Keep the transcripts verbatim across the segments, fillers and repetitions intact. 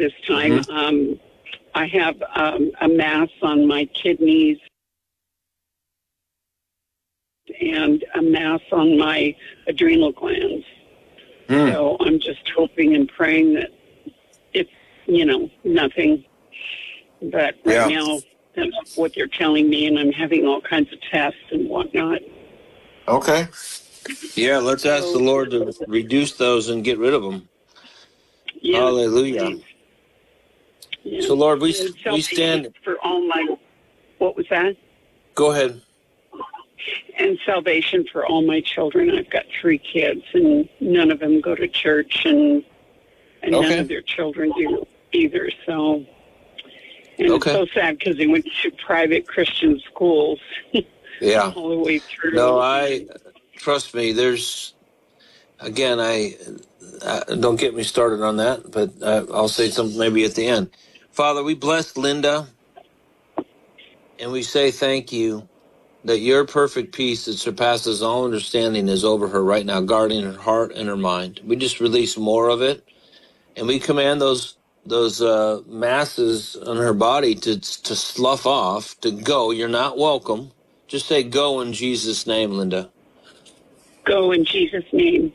this time. Mm-hmm. Um, I have um, a mass on my kidneys and a mass on my adrenal glands. Mm. So I'm just hoping and praying that it's, you know, nothing. But right yeah. now, that's what they're telling me, and I'm having all kinds of tests and whatnot. Okay. Yeah, let's ask so, the Lord to reduce those and get rid of them. Yeah, hallelujah. Yeah. So, Lord, we, we stand... For all my... What was that? Go ahead. And salvation for all my children. I've got three kids, and none of them go to church, and, and okay. none of their children do either. So, and okay. it's so sad because they went to private Christian schools. Yeah. all the way through. No, I... Trust me, there's... Again, I... Uh, don't get me started on that, but uh, I'll say something maybe at the end. Father, we bless Linda, and we say thank you that your perfect peace that surpasses all understanding is over her right now, guarding her heart and her mind. We just release more of it, and we command those those uh, masses on her body to to slough off, to go. You're not welcome. Just say go in Jesus' name, Linda. Go in Jesus' name.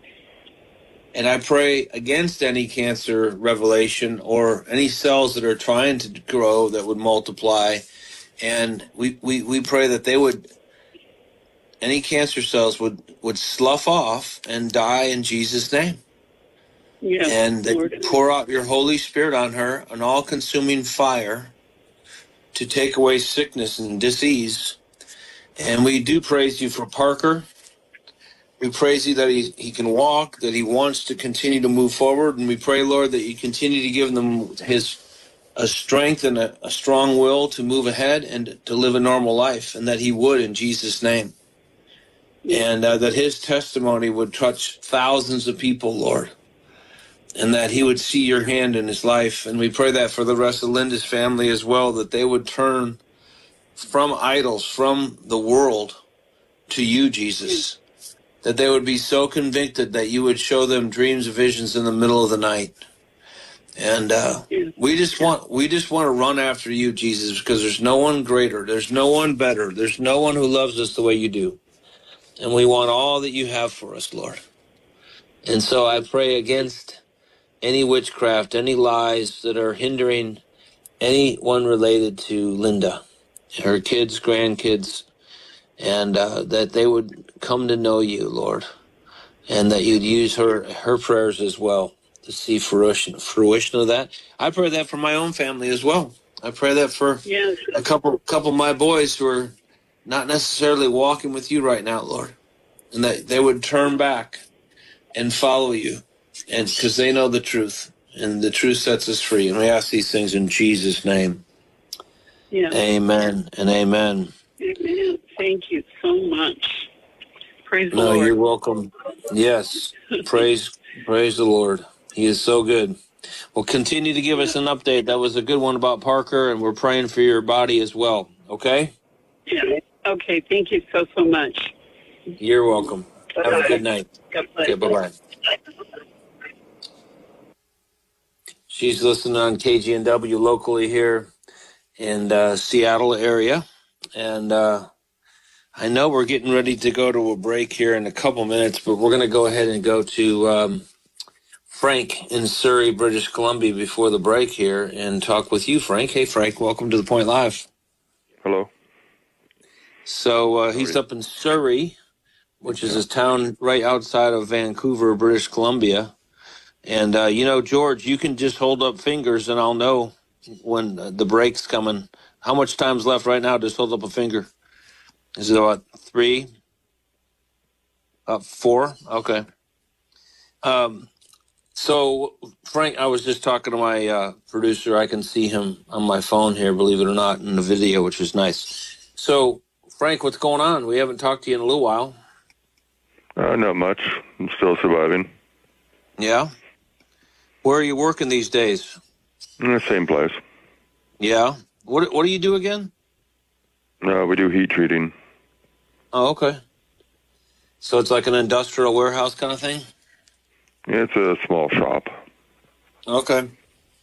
And I pray against any cancer revelation or any cells that are trying to grow that would multiply. And we, we, we pray that they would, any cancer cells would, would slough off and die in Jesus' name. Yes, and that you pour out your Holy Spirit on her, an all-consuming fire to take away sickness and disease. And we do praise you for Parker. We praise you that he, he can walk, that he wants to continue to move forward. And we pray, Lord, that you continue to give them his a strength and a, a strong will to move ahead and to live a normal life, and that he would in Jesus' name. And uh, that his testimony would touch thousands of people, Lord, and that he would see your hand in his life. And we pray that for the rest of Linda's family as well, that they would turn from idols, from the world, to you, Jesus. That they would be so convicted that you would show them dreams and visions in the middle of the night. And uh, we just want we just want to run after you, Jesus, because there's no one greater. There's no one better. There's no one who loves us the way you do. And we want all that you have for us, Lord. And so I pray against any witchcraft, any lies that are hindering anyone related to Linda, her kids, grandkids, and uh, that they would come to know you, Lord, and that you'd use her her prayers as well to see fruition fruition of that. I pray that for my own family as well. I pray that for yes. a couple couple of my boys who are not necessarily walking with you right now, Lord, and that they would turn back and follow you, and because they know the truth, and the truth sets us free. And we ask these things in Jesus' name. Yeah. Amen and amen. Amen. Thank you so much. Praise the no, Lord. No, you're welcome. Yes. praise praise the Lord. He is so good. Well, continue to give us an update. That was a good one about Parker, and we're praying for your body as well. Okay? Yeah. Okay. Thank you so, so much. You're welcome. Bye-bye. Have a good night. Okay, bye-bye. She's listening on K G N W locally here in the Seattle area. And uh, I know we're getting ready to go to a break here in a couple minutes, but we're going to go ahead and go to um, Frank in Surrey, British Columbia before the break here and talk with you, Frank. Hey, Frank, welcome to The Point Live. Hello. So uh, he's up in Surrey, which is a town right outside of Vancouver, British Columbia. And, uh, you know, George, you can just hold up fingers and I'll know when the break's coming. How much time's left right now? Just hold up a finger. Is it about three? Uh, four? Okay. Um, so, Frank, I was just talking to my uh, producer. I can see him on my phone here, believe it or not, in the video, which is nice. So, Frank, what's going on? We haven't talked to you in a little while. Uh, not much. I'm still surviving. Yeah? Where are you working these days? In the same place. Yeah? What What do you do again? Uh, we do heat treating. Oh, okay. So it's like an industrial warehouse kind of thing? Yeah, it's a small shop. Okay.